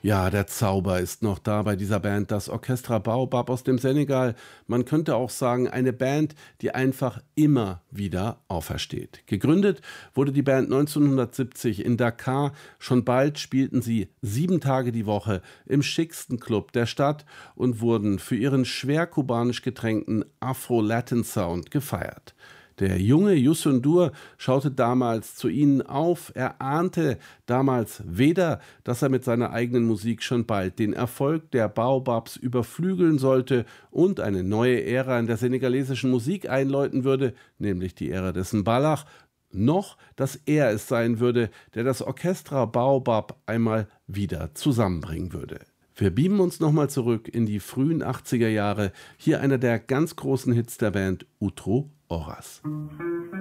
Ja, der Zauber ist noch da bei dieser Band, das Orchestra Baobab aus dem Senegal. Man könnte auch sagen, eine Band, die einfach immer wieder aufersteht. Gegründet wurde die Band 1970 in Dakar. Schon bald spielten sie 7 Tage die Woche im schicksten Club der Stadt und wurden für ihren schwer kubanisch getränkten Afro-Latin-Sound gefeiert. Der junge Youssou N'Dour schaute damals zu ihnen auf. Er ahnte damals weder, dass er mit seiner eigenen Musik schon bald den Erfolg der Baobabs überflügeln sollte und eine neue Ära in der senegalesischen Musik einläuten würde, nämlich die Ära des Mbalax, noch, dass er es sein würde, der das Orchestra Baobab einmal wieder zusammenbringen würde. Wir beamen uns nochmal zurück in die frühen 80er Jahre. Hier einer der ganz großen Hits der Band, Outro Horas.